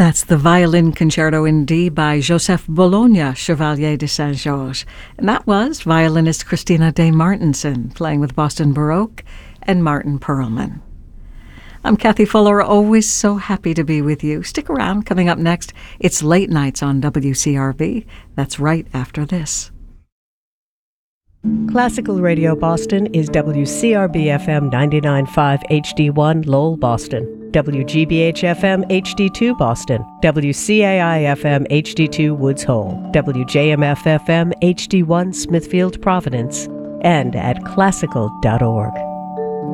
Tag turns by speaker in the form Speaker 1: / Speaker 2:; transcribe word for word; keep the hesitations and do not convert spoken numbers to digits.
Speaker 1: That's the Violin Concerto in D by Joseph Bologna, Chevalier de Saint-Georges. And that was violinist Christina Day Martinson playing with Boston Baroque and Martin Perlman. I'm Kathy Fuller, always so happy to be with you. Stick around. Coming up next, it's Late Nights on W C R B. That's right after this.
Speaker 2: Classical Radio Boston is W C R B F M ninety-nine point five H D one Lowell, Boston, W G B H F M H D two Boston, W C A I F M H D two Woods Hole, W J M F F M H D one Smithfield, Providence, and at classical dot org.